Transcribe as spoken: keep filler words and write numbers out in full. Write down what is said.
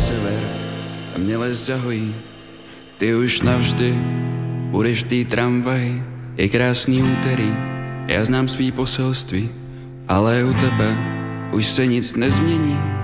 sever a mě les zahojí. Ty už navždy budeš v té tramvaji. Je krásný úterý, já znám svý poselství, ale u tebe už se nic nezmění.